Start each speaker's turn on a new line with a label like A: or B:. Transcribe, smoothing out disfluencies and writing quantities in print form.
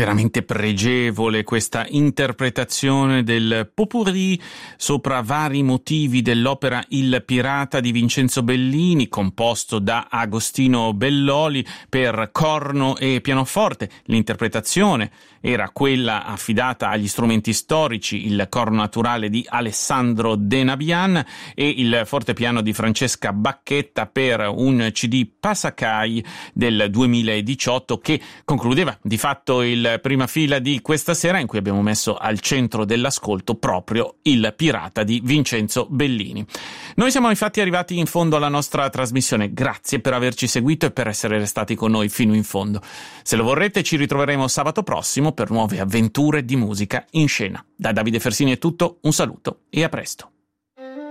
A: Veramente pregevole questa interpretazione del pot-pourri sopra vari motivi dell'opera Il Pirata di Vincenzo Bellini, composto da Agostino Belloli per corno e pianoforte. L'interpretazione era quella affidata agli strumenti storici, il corno naturale di Alessandro De Nabian e il fortepiano di Francesca Bacchetta per un CD Pasacai del 2018 che concludeva di fatto il prima fila di questa sera, in cui abbiamo messo al centro dell'ascolto proprio Il Pirata di Vincenzo Bellini. Noi siamo infatti arrivati in fondo alla nostra trasmissione. Grazie per averci seguito e per essere restati con noi fino in fondo. Se lo vorrete ci ritroveremo sabato prossimo per nuove avventure di musica in scena. Da Davide Fersini è tutto, un saluto e a presto.